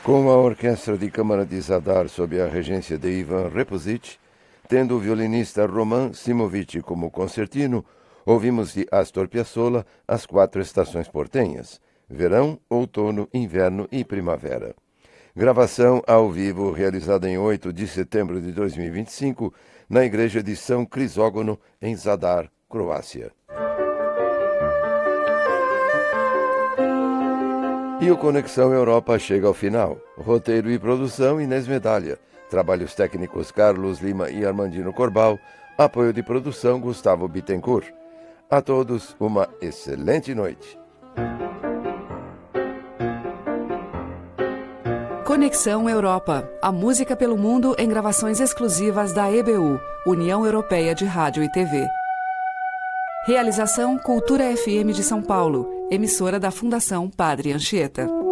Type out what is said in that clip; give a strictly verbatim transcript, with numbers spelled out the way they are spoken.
Com a Orquestra de Câmara de Zadar sob a regência de Ivan Repuzic, tendo o violinista Roman Simovic como concertino, ouvimos de Astor Piazzolla as quatro estações portenhas: verão, outono, inverno e primavera. Gravação ao vivo realizada em oito de setembro de dois mil e vinte e cinco na igreja de São Crisógono, em Zadar, Croácia. E o Conexão Europa chega ao final. Roteiro e produção Inês Medalha. Trabalhos técnicos Carlos Lima e Armandino Corbal. Apoio de produção Gustavo Bittencourt. A todos uma excelente noite. Conexão Europa. A música pelo mundo em gravações exclusivas da E B U, União Europeia de Rádio e T V. Realização Cultura F M de São Paulo, emissora da Fundação Padre Anchieta.